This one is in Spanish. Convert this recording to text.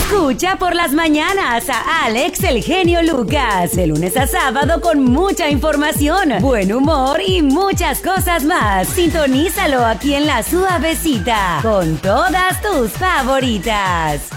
Escucha por las mañanas a Alex el genio Lucas, de lunes a sábado con mucha información, buen humor y muchas cosas más. Sintonízalo aquí en La Suavecita, con todas tus favoritas.